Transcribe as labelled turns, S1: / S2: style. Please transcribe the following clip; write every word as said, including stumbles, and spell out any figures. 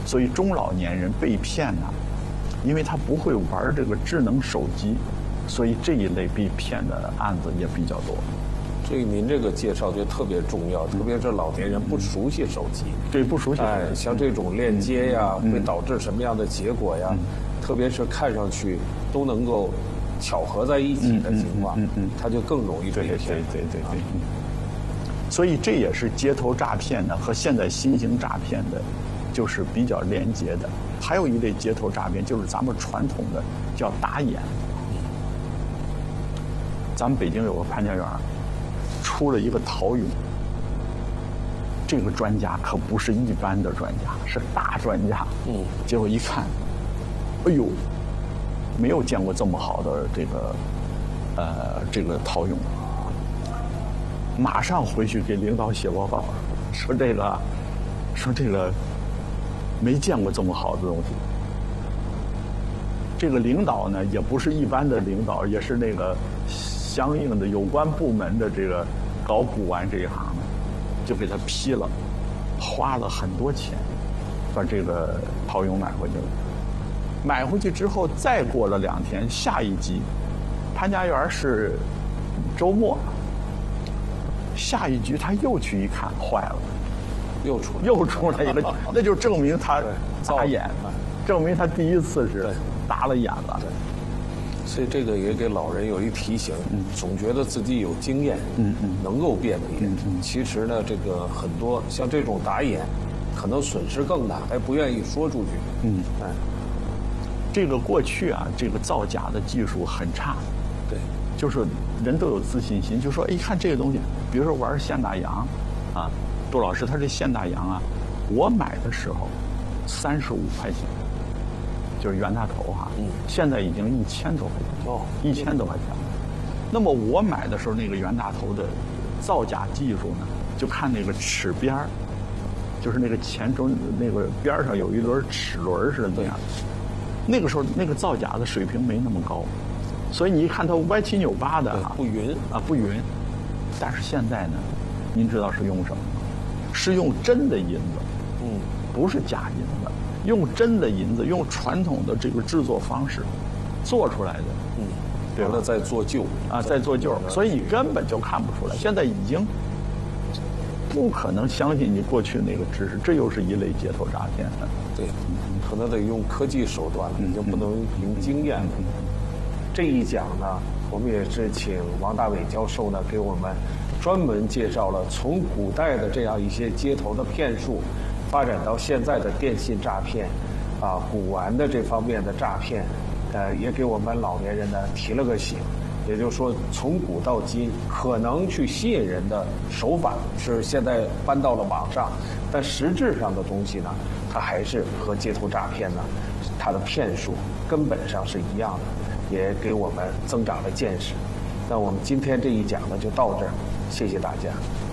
S1: 所以中老年人被骗呢，因为他不会玩这个智能手机，所以这一类被骗的案子也比较多。
S2: 所以您这个介绍就特别重要，特别是老年人不熟悉手机，
S1: 对，不熟悉。
S2: 哎，像这种链接呀，会导致什么样的结果呀？特别是看上去都能够巧合在一起的情况，嗯嗯，它就更容易被骗。
S1: 对对对对。所以这也是街头诈骗呢和现在新型诈骗的，就是比较连结的。还有一类街头诈骗就是咱们传统的叫打眼。咱们北京有个潘家园，出了一个陶俑，这个专家可不是一般的专家，是大专家。嗯，结果一看，哎呦，没有见过这么好的这个，呃，这个陶俑。马上回去给领导写报告，说这个，说这个，没见过这么好的东西。这个领导呢，也不是一般的领导，也是那个相应的有关部门的这个搞古玩这一行的，就给他批了，花了很多钱，把这个陶俑买回去了。买回去之后，再过了两天，下一集，潘家园是周末。下一局他又去一看，坏了，
S2: 又出
S1: 又出来一个，那就证明他打眼，证明他第一次是打了眼了。
S2: 所以这个也给老人有一提醒，嗯、总觉得自己有经验，嗯嗯，能够辨别。嗯嗯、其实呢，这个很多像这种打眼，可能损失更大，还不愿意说出去。嗯，哎，
S1: 这个过去啊，这个造假的技术很差。
S2: 对。
S1: 就是人都有自信心，就说哎，看这个东西，比如说玩现大洋，啊，杜老师他这现大洋啊，我买的时候三十五块钱，就是袁大头哈、啊，嗯，现在已经一千多块钱，哦，一千多块钱了。那么我买的时候，那个袁大头的造假技术呢，就看那个齿边儿，就是那个前中那个边上有一轮齿轮似的那样，那个时候那个造假的水平没那么高。所以你一看它歪七扭八的啊，
S2: 不匀
S1: 啊不匀，但是现在呢，您知道是用什么吗？是用真的银子，嗯，不是假银子，用真的银子，用传统的这个制作方式做出来的，嗯，
S2: 对吧？在做旧
S1: 啊，在做旧，所以你根本就看不出来。现在已经不可能相信你过去那个知识，这又是一类街头诈骗。
S2: 对，可能得用科技手段了，已经不能凭经验了。这一讲呢，我们也是请王大伟教授呢给我们专门介绍了从古代的这样一些街头的骗术，发展到现在的电信诈骗，啊，古玩的这方面的诈骗，呃，也给我们老年人呢提了个醒。也就是说，从古到今，可能去吸引人的手法是现在搬到了网上，但实质上的东西呢，它还是和街头诈骗呢，它的骗术根本上是一样的。也给我们增长了见识。那我们今天这一讲呢就到这儿，谢谢大家。